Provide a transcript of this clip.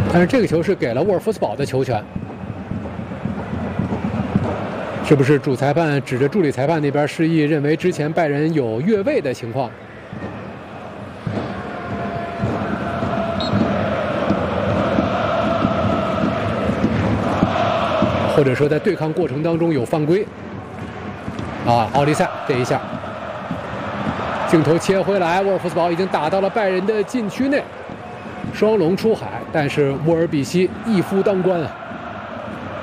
但是这个球是给了沃尔夫斯堡的球权，是不是主裁判指着助理裁判那边示意，认为之前拜仁有越位的情况？或者说在对抗过程当中有犯规？啊，奥利塞这一下，镜头切回来，沃尔夫斯堡已经打到了拜仁的禁区内。双龙出海，但是沃尔比西一夫当关啊！